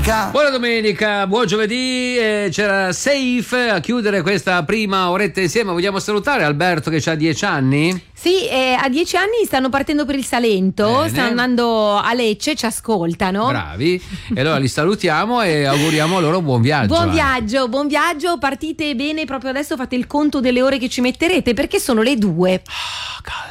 Buona domenica, buon giovedì, c'era Safe a chiudere questa prima oretta insieme. Vogliamo salutare Alberto che ha 10 anni? Sì, a 10 anni stanno partendo per il Salento. Bene. Stanno andando a Lecce, ci ascoltano. Bravi, e allora li salutiamo e auguriamo loro buon viaggio. Buon viaggio, partite bene proprio adesso, fate il conto delle ore che ci metterete perché sono le 2.